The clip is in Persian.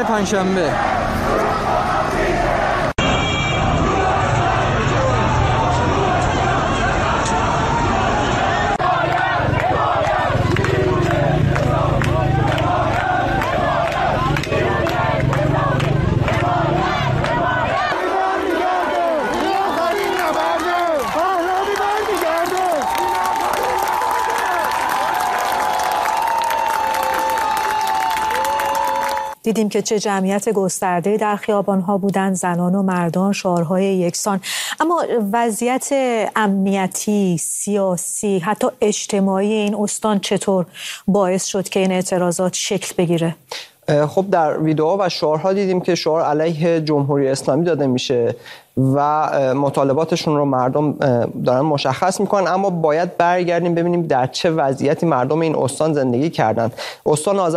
پنجشنبه. دیدیم که چه جمعیت گسترده‌ای در خیابان‌ها بودند، زنان و مردان، شعارهای یکسان. اما وضعیت امنیتی، سیاسی، حتی اجتماعی این استان چطور باعث شد که این اعتراضات شکل بگیره؟ خب در ویدئوها و شعارها دیدیم که شعار علیه جمهوری اسلامی داده میشه و مطالباتشون رو مردم دارن مشخص میکنن، اما باید برگردیم ببینیم در چه وضعیتی مردم این استان زندگی کردن. استان